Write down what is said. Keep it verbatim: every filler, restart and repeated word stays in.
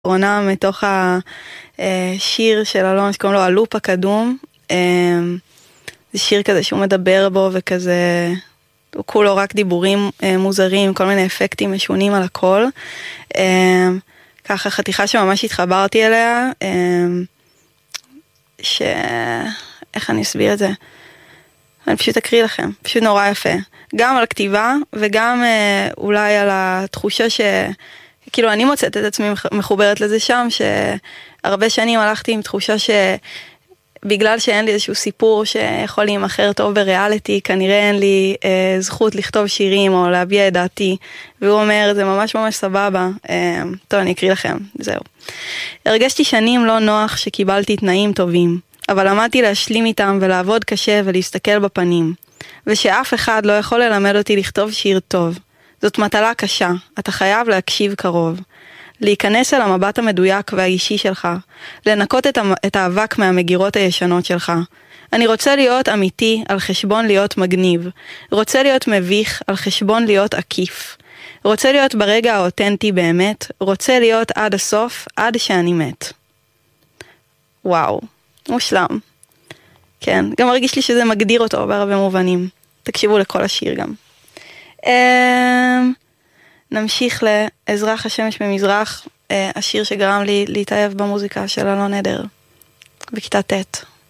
עונה מתוך השיר של אלון שקוראים לו הלופ הקדום. זה שיר כזה שהוא מדבר בו וכזה, הוא כולו רק דיבורים מוזרים, כל מיני אפקטים משונים על הכל. ככה חתיכה שממש התחברתי אליה, ש... איך אני אסביר את זה? אני פשוט אקריא לכם, פשוט נורא יפה. גם על הכתיבה וגם אולי על התחושה ש... כאילו אני מוצאת את עצמי מחוברת לזה שם, שהרבה שנים הלכתי עם תחושה שבגלל שאין לי איזשהו סיפור שיכול להימחר טוב בריאליטי, כנראה אין לי אה, זכות לכתוב שירים או להביע את דעתי, והוא אומר, זה ממש ממש סבבה. אה, טוב, אני אקריא לכם, זהו. הרגשתי שנים לא נוח שקיבלתי תנאים טובים, אבל למדתי להשלים איתם ולעבוד קשה ולהסתכל בפנים, ושאף אחד לא יכול ללמד אותי לכתוב שיר טוב. זאת מטלה קשה, אתה חייב להקשיב קרוב. להיכנס אל המבט המדויק והאישי שלך, לנקות את, את האבק מהמגירות הישנות שלך. אני רוצה להיות אמיתי על חשבון להיות מגניב, רוצה להיות מביך על חשבון להיות עקיף, רוצה להיות ברגע האותנטי באמת, רוצה להיות עד הסוף, עד שאני מת. וואו, מושלם. כן, גם מרגיש לי שזה מגדיר אותו בהרבה מובנים. תקשיבו לכל השיר גם. נמשיך לאזרח השמש ממזרח, השיר שגרם לי להתאהב במוזיקה של אלון עדר בכיתה ט'.